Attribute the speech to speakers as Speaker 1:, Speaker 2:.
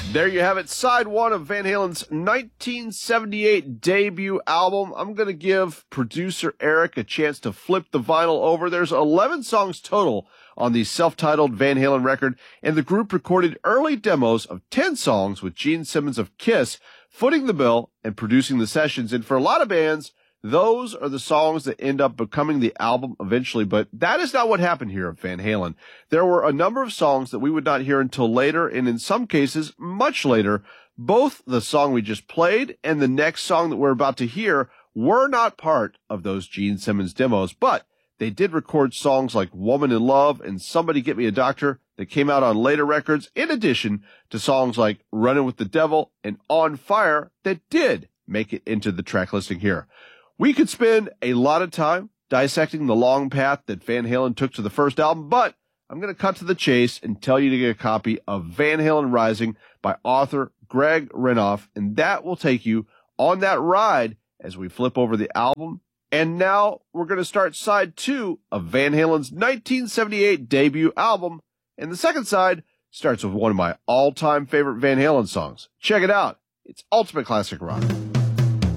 Speaker 1: There you have it, side one of Van Halen's 1978 debut album. I'm going to give producer Eric a chance to flip the vinyl over. There's 11 songs total on the self-titled Van Halen record, and the group recorded early demos of 10 songs with Gene Simmons of Kiss footing the bill and producing the sessions. And for a lot of bands, those are the songs that end up becoming the album eventually, but that is not what happened here at Van Halen. There were a number of songs that we would not hear until later, and in some cases, much later. Both the song we just played and the next song that we're about to hear were not part of those Gene Simmons demos, but they did record songs like Woman in Love and Somebody Get Me a Doctor that came out on later records, in addition to songs like Running with the Devil and On Fire that did make it into the track listing here. We could spend a lot of time dissecting the long path that Van Halen took to the first album, but I'm going to cut to the chase and tell you to get a copy of Van Halen Rising by author Greg Renoff, and that will take you on that ride as we flip over the album. And now we're going to start side two of Van Halen's 1978 debut album, and the second side starts with one of my all-time favorite Van Halen songs. Check it out. It's Ultimate Classic Rock.